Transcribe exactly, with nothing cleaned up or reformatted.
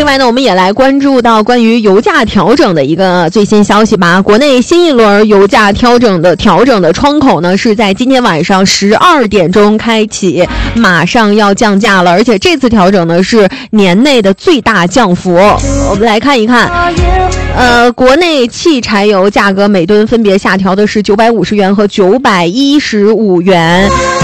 另外呢，我们也来关注到关于油价调整的一个最新消息吧。国内新一轮油价调整的调整的窗口呢，是在今天晚上十二点钟开启，马上要降价了。而且这次调整呢是年内的最大降幅。我们来看一看，呃，国内汽柴油价格每吨分别下调的是九百五十元和九百一十五元。